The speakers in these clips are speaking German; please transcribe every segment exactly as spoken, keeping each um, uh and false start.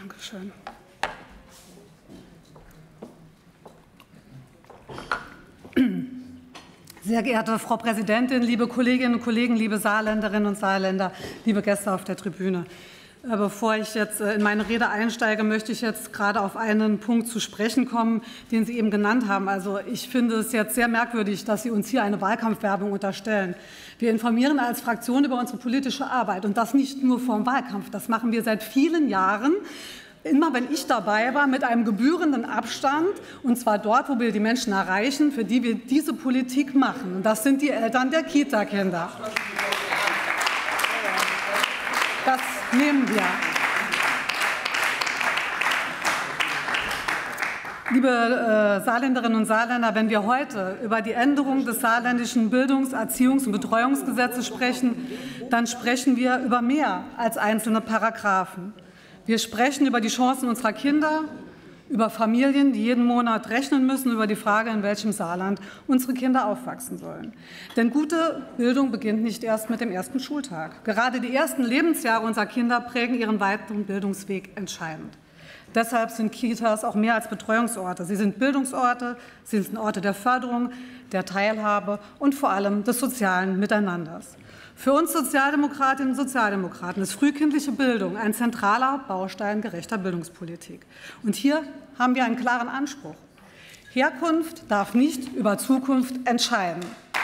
Dankeschön. Sehr geehrte Frau Präsidentin, liebe Kolleginnen und Kollegen, liebe Saarländerinnen und Saarländer, liebe Gäste auf der Tribüne. Bevor ich jetzt in meine Rede einsteige, möchte ich jetzt gerade auf einen Punkt zu sprechen kommen, den Sie eben genannt haben. Also ich finde es jetzt sehr merkwürdig, dass Sie uns hier eine Wahlkampfwerbung unterstellen. Wir informieren als Fraktion über unsere politische Arbeit, und das nicht nur vor dem Wahlkampf. Das machen wir seit vielen Jahren. Immer wenn ich dabei war, mit einem gebührenden Abstand, und zwar dort, wo wir die Menschen erreichen, für die wir diese Politik machen. Und das sind die Eltern der Kita-Kinder. Das nehmen wir. Liebe äh, Saarländerinnen und Saarländer, wenn wir heute über die Änderung des saarländischen Bildungs-, Erziehungs- und Betreuungsgesetzes sprechen, dann sprechen wir über mehr als einzelne Paragraphen. Wir sprechen über die Chancen unserer Kinder, über Familien, die jeden Monat rechnen müssen, über die Frage, in welchem Saarland unsere Kinder aufwachsen sollen. Denn gute Bildung beginnt nicht erst mit dem ersten Schultag. Gerade die ersten Lebensjahre unserer Kinder prägen ihren weiteren Bildungsweg entscheidend. Deshalb sind Kitas auch mehr als Betreuungsorte. Sie sind Bildungsorte, sie sind Orte der Förderung, der Teilhabe und vor allem des sozialen Miteinanders. Für uns Sozialdemokratinnen und Sozialdemokraten ist frühkindliche Bildung ein zentraler Baustein gerechter Bildungspolitik. Und hier haben wir einen klaren Anspruch. Herkunft darf nicht über Zukunft entscheiden.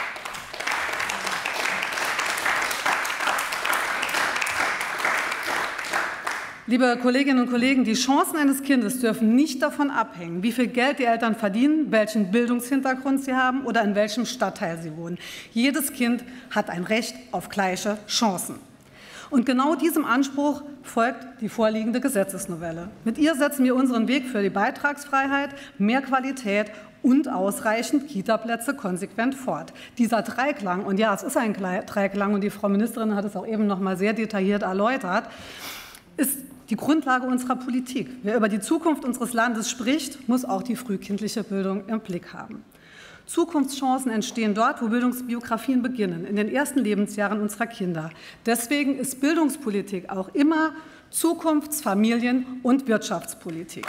Liebe Kolleginnen und Kollegen, die Chancen eines Kindes dürfen nicht davon abhängen, wie viel Geld die Eltern verdienen, welchen Bildungshintergrund sie haben oder in welchem Stadtteil sie wohnen. Jedes Kind hat ein Recht auf gleiche Chancen. Und genau diesem Anspruch folgt die vorliegende Gesetzesnovelle. Mit ihr setzen wir unseren Weg für die Beitragsfreiheit, mehr Qualität und ausreichend Kitaplätze konsequent fort. Dieser Dreiklang, und ja, es ist ein Dreiklang, und die Frau Ministerin hat es auch eben noch mal sehr detailliert erläutert, ist die Grundlage unserer Politik. Wer über die Zukunft unseres Landes spricht, muss auch die frühkindliche Bildung im Blick haben. Zukunftschancen entstehen dort, wo Bildungsbiografien beginnen, in den ersten Lebensjahren unserer Kinder. Deswegen ist Bildungspolitik auch immer Zukunfts-, Familien- und Wirtschaftspolitik.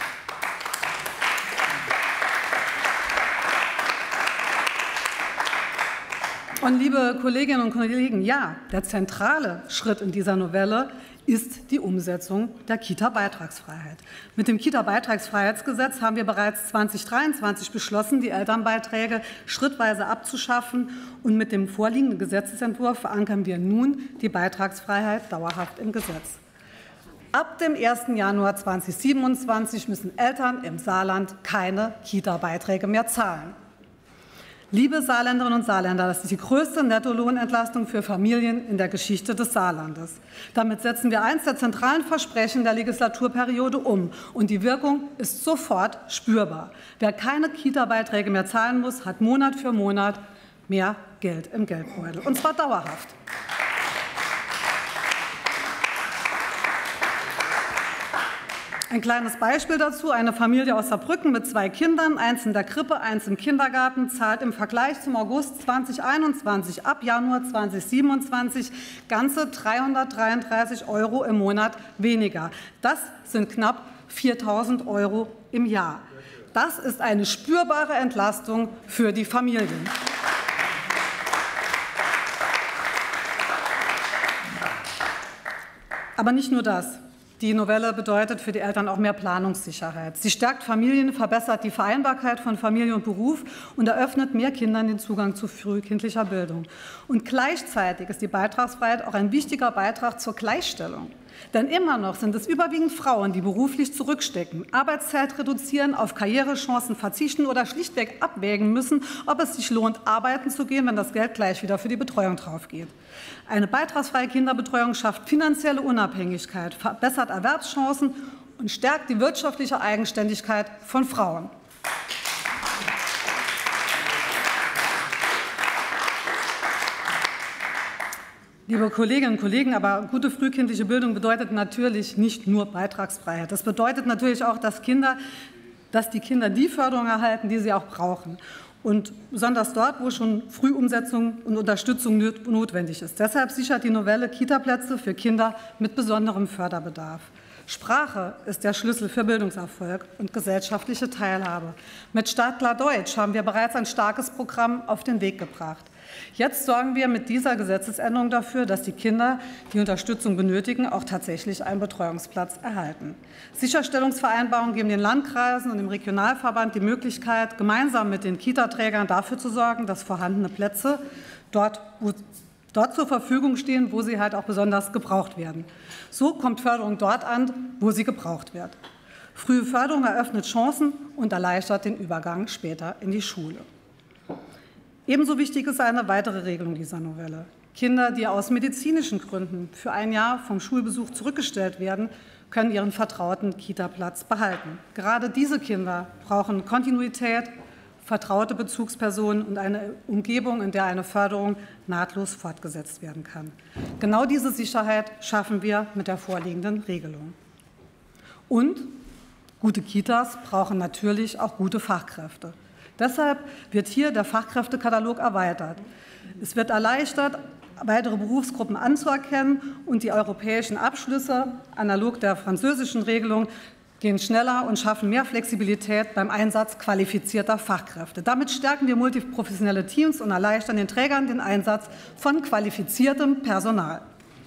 Und liebe Kolleginnen und Kollegen, ja, der zentrale Schritt in dieser Novelle ist die Umsetzung der Kita-Beitragsfreiheit. Mit dem Kita-Beitragsfreiheitsgesetz haben wir bereits zweitausenddreiundzwanzig beschlossen, die Elternbeiträge schrittweise abzuschaffen. Und mit dem vorliegenden Gesetzentwurf verankern wir nun die Beitragsfreiheit dauerhaft im Gesetz. Ab dem ersten Januar zweitausendsiebenundzwanzig müssen Eltern im Saarland keine Kita-Beiträge mehr zahlen. Liebe Saarländerinnen und Saarländer, das ist die größte Nettolohnentlastung für Familien in der Geschichte des Saarlandes. Damit setzen wir eines der zentralen Versprechen der Legislaturperiode um. Und die Wirkung ist sofort spürbar. Wer keine Kita-Beiträge mehr zahlen muss, hat Monat für Monat mehr Geld im Geldbeutel. Und zwar dauerhaft. Ein kleines Beispiel dazu. Eine Familie aus Saarbrücken mit zwei Kindern, eins in der Krippe, eins im Kindergarten, zahlt im Vergleich zum August zweitausendeinundzwanzig ab Januar zweitausendsiebenundzwanzig ganze dreihundertdreiunddreißig Euro im Monat weniger. Das sind knapp viertausend Euro im Jahr. Das ist eine spürbare Entlastung für die Familien. Aber nicht nur das. Die Novelle bedeutet für die Eltern auch mehr Planungssicherheit. Sie stärkt Familien, verbessert die Vereinbarkeit von Familie und Beruf und eröffnet mehr Kindern den Zugang zu frühkindlicher Bildung. Und gleichzeitig ist die Beitragsfreiheit auch ein wichtiger Beitrag zur Gleichstellung. Denn immer noch sind es überwiegend Frauen, die beruflich zurückstecken, Arbeitszeit reduzieren, auf Karrierechancen verzichten oder schlichtweg abwägen müssen, ob es sich lohnt, arbeiten zu gehen, wenn das Geld gleich wieder für die Betreuung draufgeht. Eine beitragsfreie Kinderbetreuung schafft finanzielle Unabhängigkeit, verbessert Erwerbschancen und stärkt die wirtschaftliche Eigenständigkeit von Frauen. Liebe Kolleginnen und Kollegen, aber gute frühkindliche Bildung bedeutet natürlich nicht nur Beitragsfreiheit. Das bedeutet natürlich auch, dass, Kinder, dass die Kinder die Förderung erhalten, die sie auch brauchen. Und besonders dort, wo schon Frühumsetzung und Unterstützung notwendig ist. Deshalb sichert die Novelle Kitaplätze für Kinder mit besonderem Förderbedarf. Sprache ist der Schlüssel für Bildungserfolg und gesellschaftliche Teilhabe. Mit Startklar Deutsch haben wir bereits ein starkes Programm auf den Weg gebracht. Jetzt sorgen wir mit dieser Gesetzesänderung dafür, dass die Kinder, die Unterstützung benötigen, auch tatsächlich einen Betreuungsplatz erhalten. Sicherstellungsvereinbarungen geben den Landkreisen und dem Regionalverband die Möglichkeit, gemeinsam mit den Kita-Trägern dafür zu sorgen, dass vorhandene Plätze dort, wo, dort zur Verfügung stehen, wo sie halt auch besonders gebraucht werden. So kommt Förderung dort an, wo sie gebraucht wird. Frühe Förderung eröffnet Chancen und erleichtert den Übergang später in die Schule. Ebenso wichtig ist eine weitere Regelung dieser Novelle. Kinder, die aus medizinischen Gründen für ein Jahr vom Schulbesuch zurückgestellt werden, können ihren vertrauten Kita-Platz behalten. Gerade diese Kinder brauchen Kontinuität, vertraute Bezugspersonen und eine Umgebung, in der eine Förderung nahtlos fortgesetzt werden kann. Genau diese Sicherheit schaffen wir mit der vorliegenden Regelung. Und gute Kitas brauchen natürlich auch gute Fachkräfte. Deshalb wird hier der Fachkräftekatalog erweitert. Es wird erleichtert, weitere Berufsgruppen anzuerkennen, und die europäischen Abschlüsse, analog der französischen Regelung, gehen schneller und schaffen mehr Flexibilität beim Einsatz qualifizierter Fachkräfte. Damit stärken wir multiprofessionelle Teams und erleichtern den Trägern den Einsatz von qualifiziertem Personal.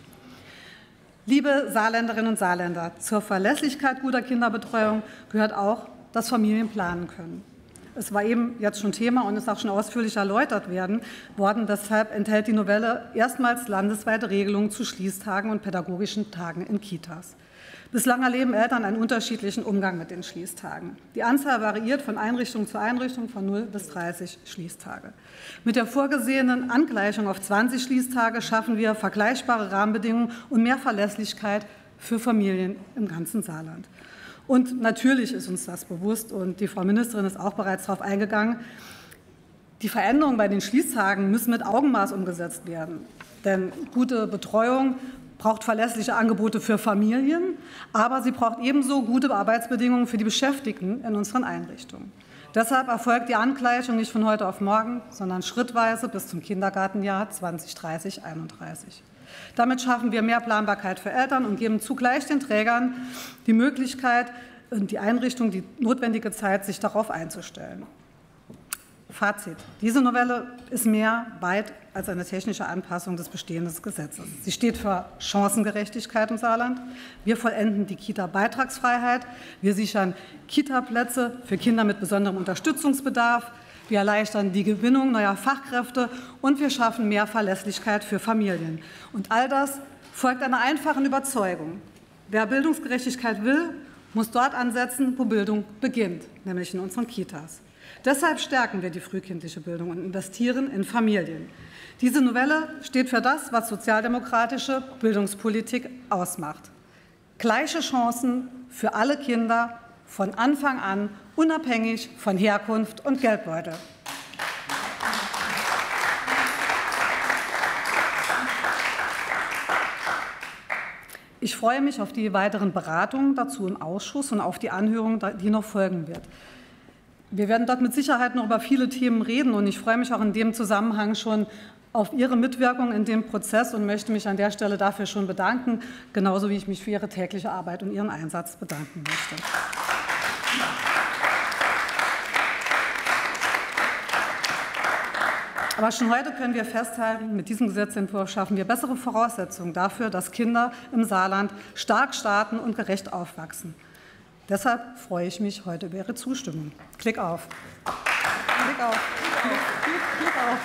Liebe Saarländerinnen und Saarländer, zur Verlässlichkeit guter Kinderbetreuung gehört auch das Familien planen können. Es war eben jetzt schon Thema und ist auch schon ausführlich erläutert werden worden. Deshalb enthält die Novelle erstmals landesweite Regelungen zu Schließtagen und pädagogischen Tagen in Kitas. Bislang erleben Eltern einen unterschiedlichen Umgang mit den Schließtagen. Die Anzahl variiert von Einrichtung zu Einrichtung von null bis dreißig Schließtage. Mit der vorgesehenen Angleichung auf zwanzig Schließtage schaffen wir vergleichbare Rahmenbedingungen und mehr Verlässlichkeit für Familien im ganzen Saarland. Und natürlich ist uns das bewusst, und die Frau Ministerin ist auch bereits darauf eingegangen, die Veränderungen bei den Schließtagen müssen mit Augenmaß umgesetzt werden. Denn gute Betreuung braucht verlässliche Angebote für Familien, aber sie braucht ebenso gute Arbeitsbedingungen für die Beschäftigten in unseren Einrichtungen. Deshalb erfolgt die Angleichung nicht von heute auf morgen, sondern schrittweise bis zum Kindergartenjahr zwanzig dreißig einunddreißig. Damit schaffen wir mehr Planbarkeit für Eltern und geben zugleich den Trägern die Möglichkeit, die Einrichtung, die notwendige Zeit, sich darauf einzustellen. Fazit. Diese Novelle ist mehr weit als eine technische Anpassung des bestehenden Gesetzes. Sie steht für Chancengerechtigkeit im Saarland. Wir vollenden die Kita-Beitragsfreiheit. Wir sichern Kita-Plätze für Kinder mit besonderem Unterstützungsbedarf. Wir erleichtern die Gewinnung neuer Fachkräfte und wir schaffen mehr Verlässlichkeit für Familien. Und all das folgt einer einfachen Überzeugung. Wer Bildungsgerechtigkeit will, muss dort ansetzen, wo Bildung beginnt, nämlich in unseren Kitas. Deshalb stärken wir die frühkindliche Bildung und investieren in Familien. Diese Novelle steht für das, was sozialdemokratische Bildungspolitik ausmacht. Gleiche Chancen für alle Kinder von Anfang an, unabhängig von Herkunft und Geldbeutel. Ich freue mich auf die weiteren Beratungen dazu im Ausschuss und auf die Anhörung, die noch folgen wird. Wir werden dort mit Sicherheit noch über viele Themen reden, und ich freue mich auch in dem Zusammenhang schon auf Ihre Mitwirkung in dem Prozess und möchte mich an der Stelle dafür schon bedanken, genauso wie ich mich für Ihre tägliche Arbeit und Ihren Einsatz bedanken möchte. Aber schon heute können wir festhalten, mit diesem Gesetzentwurf schaffen wir bessere Voraussetzungen dafür, dass Kinder im Saarland stark starten und gerecht aufwachsen. Deshalb freue ich mich heute über Ihre Zustimmung. Klick auf. Klick auf. Klick, Klick auf.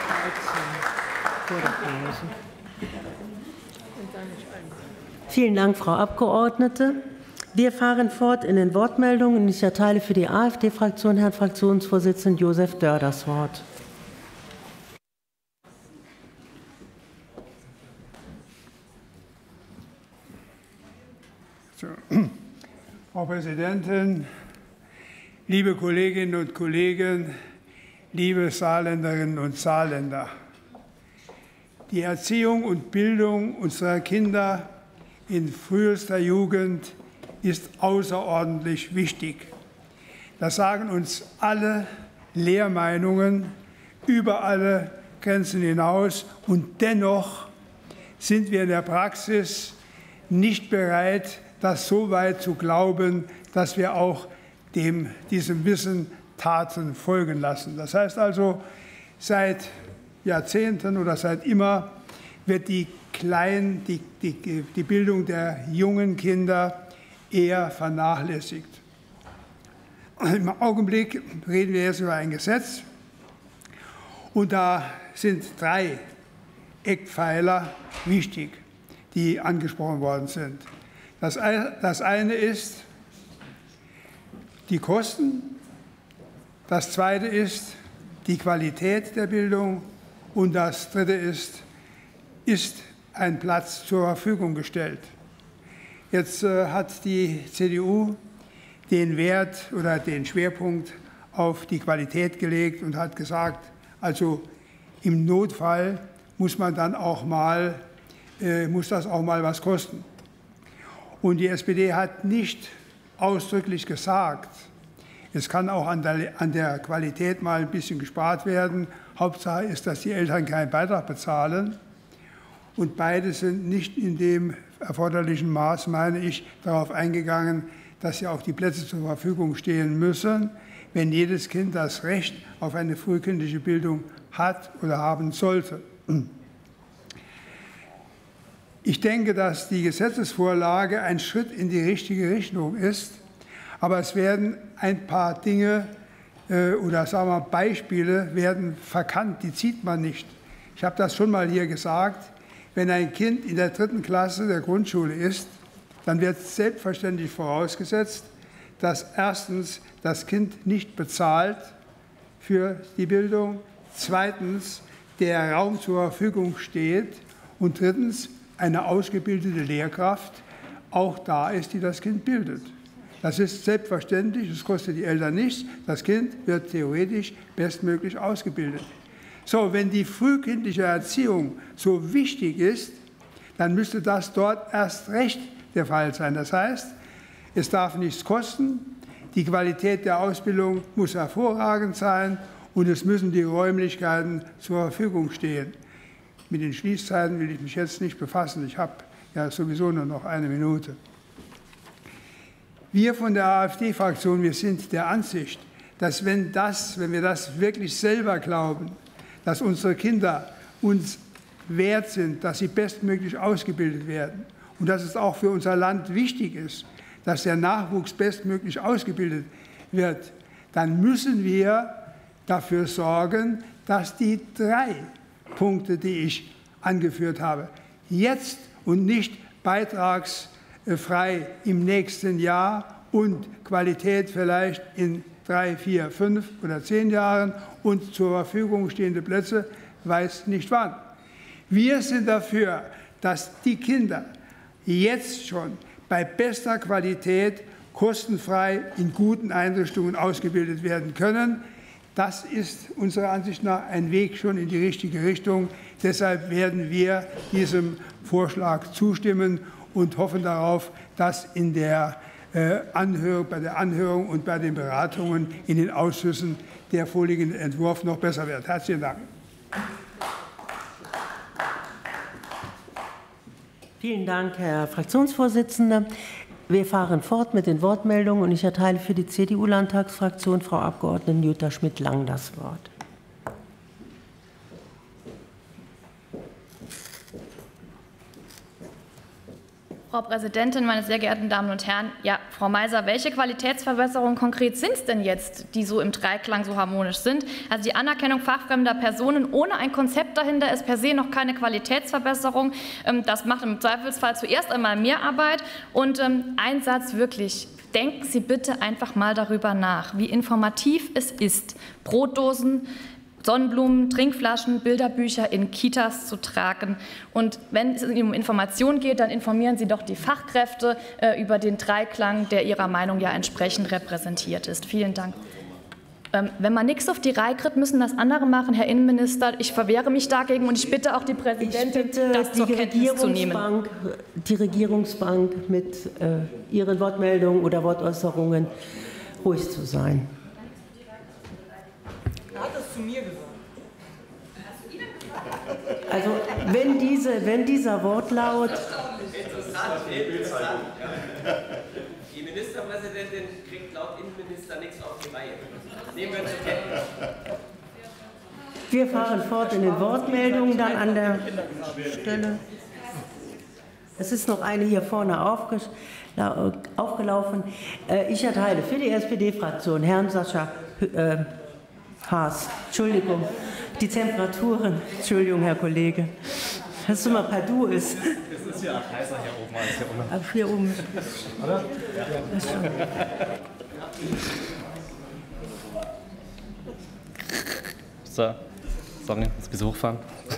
Vielen Dank, Frau Abgeordnete. Wir fahren fort in den Wortmeldungen, und ich erteile für die AfD-Fraktion Herrn Fraktionsvorsitzenden Josef Dörr das Wort. So. Frau Präsidentin, liebe Kolleginnen und Kollegen, liebe Saarländerinnen und Saarländer! Die Erziehung und Bildung unserer Kinder in frühester Jugend ist außerordentlich wichtig. Das sagen uns alle Lehrmeinungen über alle Grenzen hinaus, und dennoch sind wir in der Praxis nicht bereit, das so weit zu glauben, dass wir auch dem, diesem Wissen Taten folgen lassen. Das heißt also, seit Jahrzehnten oder seit immer wird die, Klein, die, die, die Bildung der jungen Kinder eher vernachlässigt. Im Augenblick reden wir jetzt über ein Gesetz, und da sind drei Eckpfeiler wichtig, die angesprochen worden sind. Das eine ist die Kosten, das zweite ist die Qualität der Bildung und das dritte ist, ist ein Platz zur Verfügung gestellt. Jetzt äh, hat die C D U den Wert oder den Schwerpunkt auf die Qualität gelegt und hat gesagt, also im Notfall muss man dann auch mal, äh, muss das auch mal was kosten. Und die S P D hat nicht ausdrücklich gesagt, es kann auch an der, an der Qualität mal ein bisschen gespart werden. Hauptsache ist, dass die Eltern keinen Beitrag bezahlen. Und beide sind nicht in dem erforderlichen Maß, meine ich, darauf eingegangen, dass ja auch die Plätze zur Verfügung stehen müssen, wenn jedes Kind das Recht auf eine frühkindliche Bildung hat oder haben sollte. Ich denke, dass die Gesetzesvorlage ein Schritt in die richtige Richtung ist, aber es werden ein paar Dinge äh, oder sagen wir Beispiele werden verkannt, die zieht man nicht. Ich habe das schon mal hier gesagt, wenn ein Kind in der dritten Klasse der Grundschule ist, dann wird selbstverständlich vorausgesetzt, dass erstens das Kind nicht bezahlt für die Bildung, zweitens der Raum zur Verfügung steht und drittens eine ausgebildete Lehrkraft auch da ist, die das Kind bildet. Das ist selbstverständlich, es kostet die Eltern nichts, das Kind wird theoretisch bestmöglich ausgebildet. So, wenn die frühkindliche Erziehung so wichtig ist, dann müsste das dort erst recht der Fall sein. Das heißt, es darf nichts kosten, die Qualität der Ausbildung muss hervorragend sein und es müssen die Räumlichkeiten zur Verfügung stehen. Mit den Schließzeiten will ich mich jetzt nicht befassen, ich habe ja sowieso nur noch eine Minute. Wir von der AfD-Fraktion, wir sind der Ansicht, dass wenn, das, wenn wir das wirklich selber glauben, dass unsere Kinder uns wert sind, dass sie bestmöglich ausgebildet werden und dass es auch für unser Land wichtig ist, dass der Nachwuchs bestmöglich ausgebildet wird, dann müssen wir dafür sorgen, dass die drei Punkte, die ich angeführt habe, jetzt und nicht beitragsfrei im nächsten Jahr und Qualität vielleicht in drei, vier, fünf oder zehn Jahren und zur Verfügung stehende Plätze, weiß nicht wann. Wir sind dafür, dass die Kinder jetzt schon bei bester Qualität kostenfrei in guten Einrichtungen ausgebildet werden können. Das ist unserer Ansicht nach ein Weg schon in die richtige Richtung. Deshalb werden wir diesem Vorschlag zustimmen und hoffen darauf, dass in der Anhörung, bei der Anhörung und bei den Beratungen in den Ausschüssen der vorliegende Entwurf noch besser wird. Herzlichen Dank. Vielen Dank, Herr Fraktionsvorsitzender. Wir fahren fort mit den Wortmeldungen und ich erteile für die C D U-Landtagsfraktion Frau Abgeordnete Jutta Schmidt-Lang das Wort. Frau Präsidentin, meine sehr geehrten Damen und Herren! Ja, Frau Meiser, welche Qualitätsverbesserungen konkret sind es denn jetzt, die so im Dreiklang so harmonisch sind? Also die Anerkennung fachfremder Personen ohne ein Konzept dahinter ist per se noch keine Qualitätsverbesserung. Das macht im Zweifelsfall zuerst einmal mehr Arbeit. Und ein Satz wirklich. Denken Sie bitte einfach mal darüber nach, wie informativ es ist, Brotdosen, Sonnenblumen, Trinkflaschen, Bilderbücher in Kitas zu tragen. Und wenn es um Information geht, dann informieren Sie doch die Fachkräfte äh, über den Dreiklang, der Ihrer Meinung ja entsprechend repräsentiert ist. Vielen Dank. Ähm, wenn man nichts auf die Reihe kriegt, müssen das andere machen. Herr Innenminister, ich verwehre mich dagegen und ich bitte auch die Präsidentin, das zur Kenntnis zu nehmen. Die Regierungsbank mit äh, ihren Wortmeldungen oder Wortäußerungen ruhig zu sein. Er hat das zu mir gesagt. Also wenn, diese, wenn dieser Wortlaut, interessant. interessant. Die Ministerpräsidentin kriegt laut Innenminister nichts auf die Reihe. Das nehmen wir zur Kenntnis. Wir fahren fort in den Wortmeldungen, dann an der Stelle. Es ist noch eine hier vorne aufgelaufen. Ich erteile für die S P D-Fraktion Herrn Sascha äh, Haas. Entschuldigung, die Temperaturen. Entschuldigung, Herr Kollege. Dass es immer per Du ist. Es ist ja heißer hier oben als hier unten. Ach, hier oben. Oder? So, sorry, muss ich so hochfahren.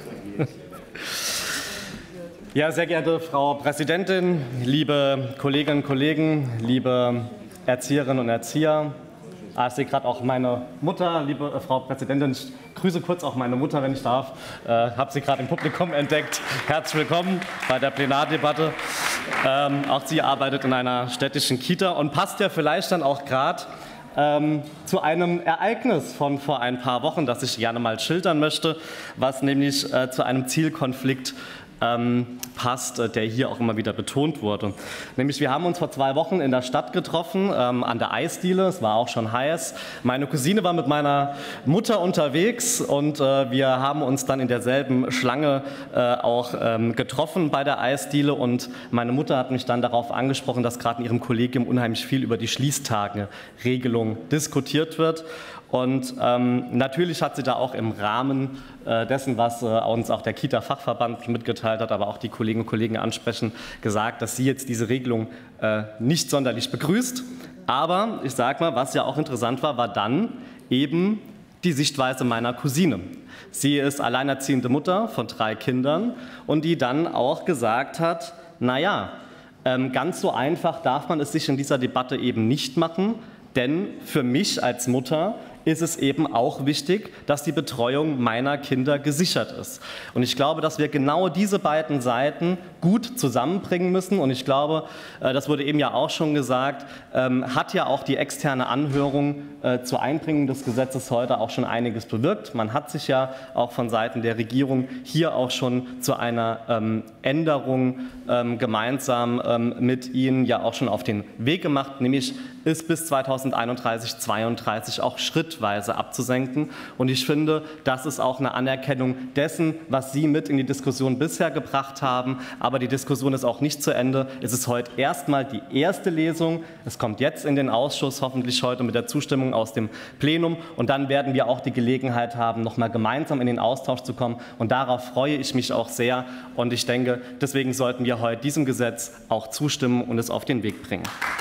Ja, sehr geehrte Frau Präsidentin, liebe Kolleginnen und Kollegen, liebe Erzieherinnen und Erzieher. Ah, ich sehe gerade auch meine Mutter, liebe äh, Frau Präsidentin. Ich grüße kurz auch meine Mutter, wenn ich darf. Äh, habe sie gerade im Publikum entdeckt. Herzlich willkommen bei der Plenardebatte. Ähm, auch sie arbeitet in einer städtischen Kita und passt ja vielleicht dann auch gerade ähm, zu einem Ereignis von vor ein paar Wochen, das ich gerne mal schildern möchte, was nämlich äh, zu einem Zielkonflikt Ähm, passt, der hier auch immer wieder betont wurde. Nämlich, wir haben uns vor zwei Wochen in der Stadt getroffen, ähm, an der Eisdiele, es war auch schon heiß. Meine Cousine war mit meiner Mutter unterwegs und äh, wir haben uns dann in derselben Schlange äh, auch ähm, getroffen bei der Eisdiele und meine Mutter hat mich dann darauf angesprochen, dass gerade in ihrem Kollegium unheimlich viel über die Schließtageregelung diskutiert wird. Und ähm, natürlich hat sie da auch im Rahmen äh, dessen, was äh, uns auch der Kita-Fachverband mitgeteilt hat, aber auch die Kolleginnen und Kollegen ansprechen, gesagt, dass sie jetzt diese Regelung äh, nicht sonderlich begrüßt. Aber ich sage mal, was ja auch interessant war, war dann eben die Sichtweise meiner Cousine. Sie ist alleinerziehende Mutter von drei Kindern und die dann auch gesagt hat, naja, ähm, ganz so einfach darf man es sich in dieser Debatte eben nicht machen, denn für mich als Mutter ist es eben auch wichtig, dass die Betreuung meiner Kinder gesichert ist. Und ich glaube, dass wir genau diese beiden Seiten gut zusammenbringen müssen. Und ich glaube, das wurde eben ja auch schon gesagt, hat ja auch die externe Anhörung zur Einbringung des Gesetzes heute auch schon einiges bewirkt. Man hat sich ja auch von Seiten der Regierung hier auch schon zu einer Änderung gemeinsam mit Ihnen ja auch schon auf den Weg gemacht, nämlich ist bis zweitausendeinunddreißig, zweiunddreißig auch schrittweise abzusenken. Und ich finde, das ist auch eine Anerkennung dessen, was Sie mit in die Diskussion bisher gebracht haben. Aber die Diskussion ist auch nicht zu Ende. Es ist heute erstmal die erste Lesung. Es kommt jetzt in den Ausschuss, hoffentlich heute mit der Zustimmung aus dem Plenum. Und dann werden wir auch die Gelegenheit haben, noch mal gemeinsam in den Austausch zu kommen. Und darauf freue ich mich auch sehr. Und ich denke, deswegen sollten wir heute diesem Gesetz auch zustimmen und es auf den Weg bringen.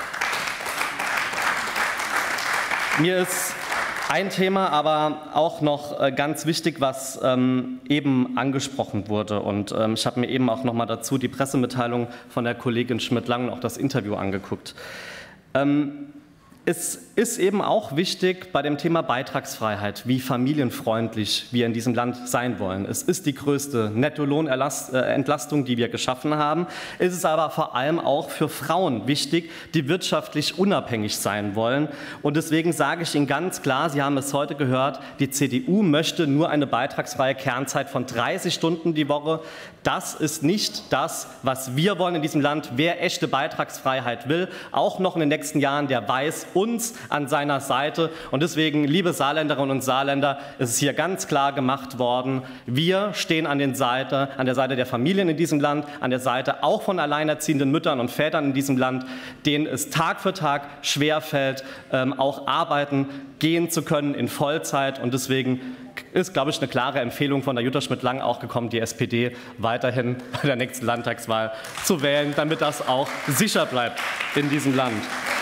Mir ist ein Thema aber auch noch ganz wichtig, was ähm, eben angesprochen wurde. Und ähm, ich habe mir eben auch noch mal dazu die Pressemitteilung von der Kollegin Schmidt-Lang und auch das Interview angeguckt. Ähm, Es ist eben auch wichtig bei dem Thema Beitragsfreiheit, wie familienfreundlich wir in diesem Land sein wollen. Es ist die größte Nettolohnentlastung, die wir geschaffen haben. Es ist aber vor allem auch für Frauen wichtig, die wirtschaftlich unabhängig sein wollen. Und deswegen sage ich Ihnen ganz klar, Sie haben es heute gehört, die C D U möchte nur eine beitragsfreie Kernzeit von dreißig Stunden die Woche. Das ist nicht das, was wir wollen in diesem Land. Wer echte Beitragsfreiheit will, auch noch in den nächsten Jahren, der weiß, uns an seiner Seite. Und deswegen, liebe Saarländerinnen und Saarländer, ist es hier ganz klar gemacht worden, wir stehen an, den Seite, an der Seite der Familien in diesem Land, an der Seite auch von alleinerziehenden Müttern und Vätern in diesem Land, denen es Tag für Tag schwerfällt, ähm, auch arbeiten gehen zu können in Vollzeit. Und deswegen ist, glaube ich, eine klare Empfehlung von der Jutta Schmidt-Lang auch gekommen, die S P D weiterhin bei der nächsten Landtagswahl zu wählen, damit das auch sicher bleibt in diesem Land.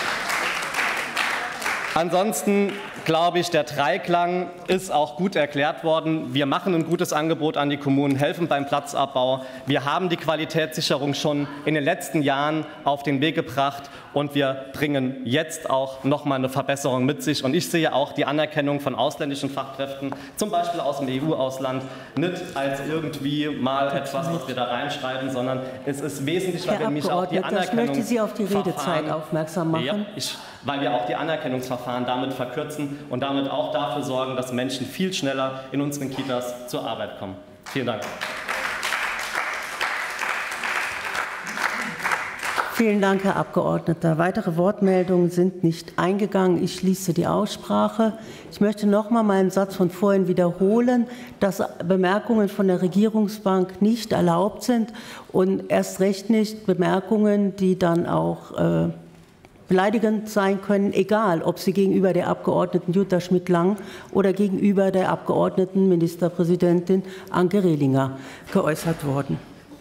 Ansonsten glaube ich, der Dreiklang ist auch gut erklärt worden. Wir machen ein gutes Angebot an die Kommunen, helfen beim Platzabbau. Wir haben die Qualitätssicherung schon in den letzten Jahren auf den Weg gebracht und wir bringen jetzt auch noch mal eine Verbesserung mit sich. Und ich sehe auch die Anerkennung von ausländischen Fachkräften, zum Beispiel aus dem E U-Ausland, nicht als irgendwie mal etwas, was wir da reinschreiben, sondern es ist wesentlich, weil wir nämlich auch die Anerkennung. Ich möchte Sie auf die Redezeit aufmerksam machen. Ja, ich, weil wir auch die Anerkennungsverfahren damit verkürzen und damit auch dafür sorgen, dass Menschen viel schneller in unseren Kitas zur Arbeit kommen. Vielen Dank. Vielen Dank, Herr Abgeordneter. Weitere Wortmeldungen sind nicht eingegangen. Ich schließe die Aussprache. Ich möchte noch einmal meinen Satz von vorhin wiederholen, dass Bemerkungen von der Regierungsbank nicht erlaubt sind und erst recht nicht Bemerkungen, die dann auch äh, beleidigend sein können, egal ob sie gegenüber der Abgeordneten Jutta Schmidt-Lang oder gegenüber der Abgeordneten Ministerpräsidentin Anke Rehlinger geäußert wurden.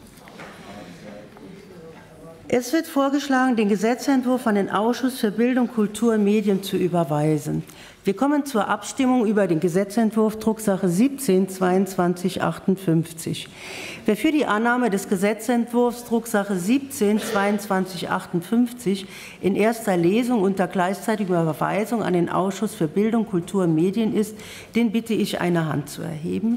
Es wird vorgeschlagen, den Gesetzentwurf an den Ausschuss für Bildung, Kultur und Medien zu überweisen. Wir kommen zur Abstimmung über den Gesetzentwurf Drucksache siebzehn zweiundzwanzig achtundfünfzig. Wer für die Annahme des Gesetzentwurfs Drucksache siebzehn zweiundzwanzig achtundfünfzig in erster Lesung unter gleichzeitiger Überweisung an den Ausschuss für Bildung, Kultur und Medien ist, den bitte ich, eine Hand zu erheben.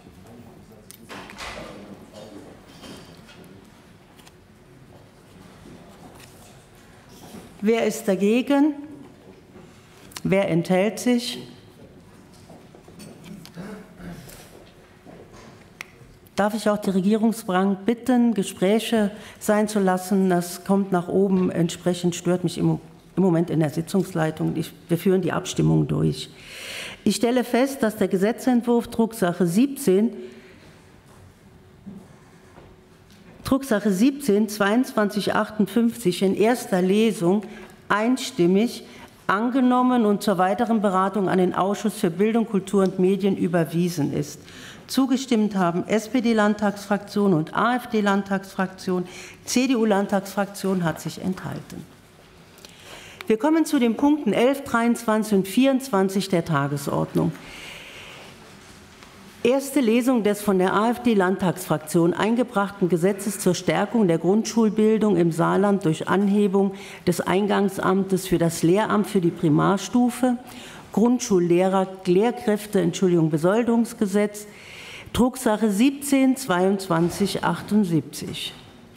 Wer ist dagegen? Wer enthält sich? Darf ich auch die Regierungsbank bitten, Gespräche sein zu lassen? Das kommt nach oben. Entsprechend stört mich im Moment in der Sitzungsleitung. Ich, wir führen die Abstimmung durch. Ich stelle fest, dass der Gesetzentwurf Drucksache siebzehn Drucksache siebzehn zweiundzwanzig achtundfünfzig in erster Lesung einstimmig angenommen und zur weiteren Beratung an den Ausschuss für Bildung, Kultur und Medien überwiesen ist. Zugestimmt haben S P D-Landtagsfraktion und AfD-Landtagsfraktion. C D U-Landtagsfraktion hat sich enthalten. Wir kommen zu den Punkten elf, dreiundzwanzig und vierundzwanzig der Tagesordnung. Erste Lesung des von der AfD-Landtagsfraktion eingebrachten Gesetzes zur Stärkung der Grundschulbildung im Saarland durch Anhebung des Eingangsamtes für das Lehramt für die Primarstufe, Grundschullehrer, Lehrkräfte, Entschuldigung, Besoldungsgesetz, Drucksache siebzehn zweiundzwanzig achtundsiebzig.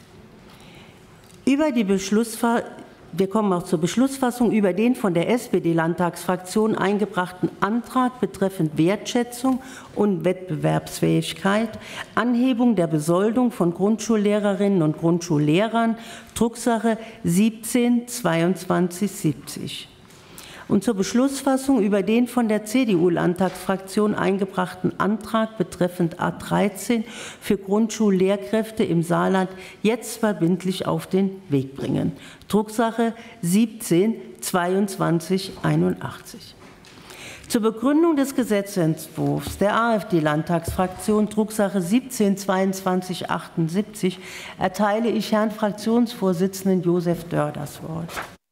Über die Beschlussfassung Wir kommen auch zur Beschlussfassung über den von der S P D-Landtagsfraktion eingebrachten Antrag betreffend Wertschätzung und Wettbewerbsfähigkeit, Anhebung der Besoldung von Grundschullehrerinnen und Grundschullehrern, Drucksache siebzehn zweiundzwanzig siebzig. Und zur Beschlussfassung über den von der C D U-Landtagsfraktion eingebrachten Antrag betreffend A dreizehn für Grundschullehrkräfte im Saarland jetzt verbindlich auf den Weg bringen. Drucksache siebzehn zweiundzwanzig einundachtzig. Zur Begründung des Gesetzentwurfs der AfD-Landtagsfraktion Drucksache siebzehn zweiundzwanzig achtundsiebzig erteile ich Herrn Fraktionsvorsitzenden Josef Dörr das Wort.